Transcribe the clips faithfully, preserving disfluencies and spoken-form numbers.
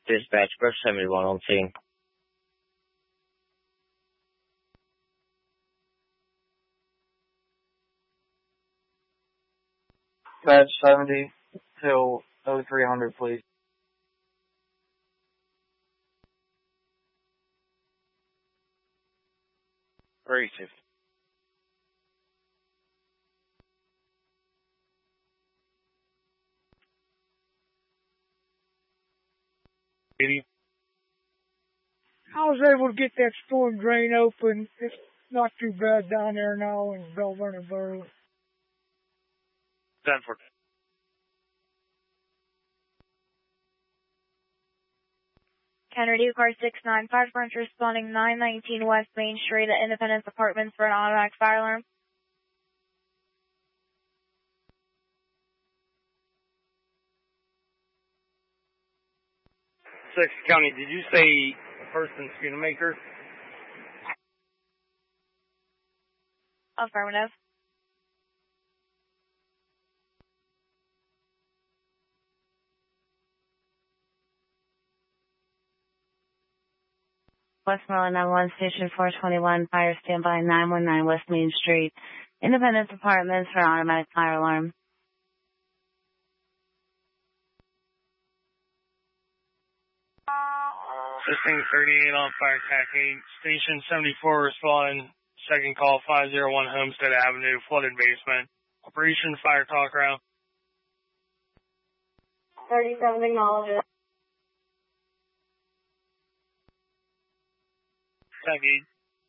Dispatch, brush seventy-one on scene. Badge seventy till oh three hundred, please. Very safe. eighty. I was able to get that storm drain open. It's not too bad down there now in Bell Vernon Borough. Stanford. Kennedy, car six nine five, French responding nine nineteen West Main Street at Independence Apartments for an automatic fire alarm. Six County, did you say person Schoonamaker? Affirmative. Westmoreland nine one one, Station four twenty-one, fire standby nine one nine West Main Street, Independence Apartments for an automatic fire alarm. Listing thirty-eight on fire attack eight. Station seventy-four responding. Second call five oh one Homestead Avenue, flooded basement. Operation Fire Talk Route. thirty-seven acknowledges. Attack eight.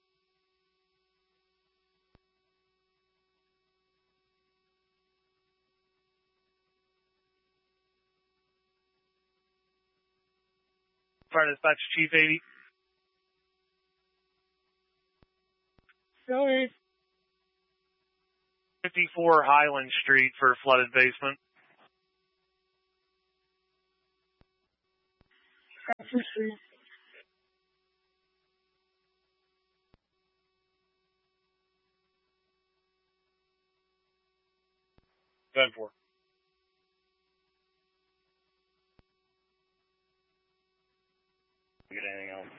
Fire Dispatch Chief eighty. Sorry. fifty-four Highland Street for flooded basement. Street. ten four. Get anything else?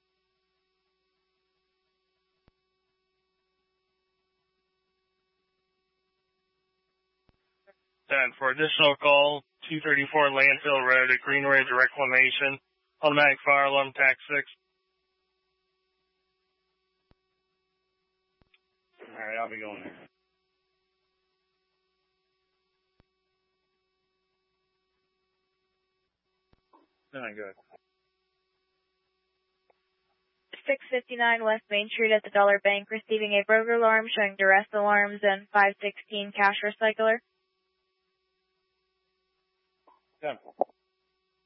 ten for additional call, two thirty-four Landfill Road at Green Ridge Reclamation, automatic fire alarm, tax six. Alright, I'll be going there. Alright, good. six fifty-nine West Main Street at the Dollar Bank, receiving a burglar alarm showing duress alarms and five sixteen cash recycler. ten.